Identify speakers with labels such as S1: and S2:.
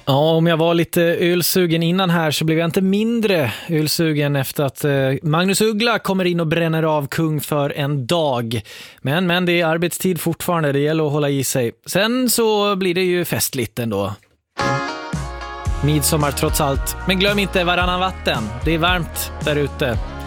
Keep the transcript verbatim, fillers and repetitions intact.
S1: Ja, om jag var lite ölsugen innan här så blev jag inte mindre ölsugen efter att eh, Magnus Uggla kommer in och bränner av kung för en dag. Men, men det är arbetstid fortfarande, det gäller att hålla i sig. Sen så blir det ju festligt ändå. Midsommar trots allt. Men glöm inte varannan vatten, det är varmt där ute.